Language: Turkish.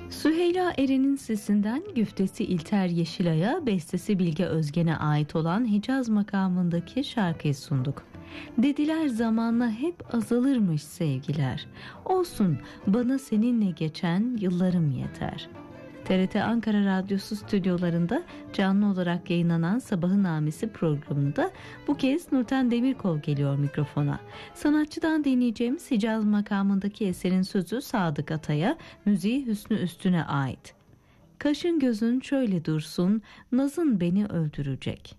Süheyla Eren'in sesinden güftesi İlter Yeşilay'a, bestesi Bilge Özgen'e ait olan Hicaz makamındaki şarkıyı sunduk. Dediler zamanla hep azalırmış sevgiler. Olsun, bana seninle geçen yıllarım yeter. TRT Ankara Radyosu stüdyolarında canlı olarak yayınlanan Sabahın Namesi programında bu kez Nurten Demirkol geliyor mikrofona. Sanatçıdan dinleyeceğimiz Hicaz makamındaki eserin sözü Sadık Atay'a, müziği Hüsnü Üstün'e ait. Kaşın gözün şöyle dursun, nazın beni öldürecek.